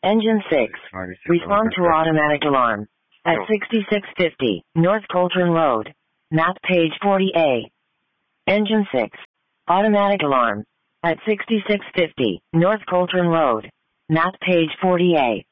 Engine 6. Respond to automatic alarm. At 6650 North Coltrane Road. Map page 40A. Engine 6. Automatic alarm. At 6650 North Coltrane Road. Map page 40A.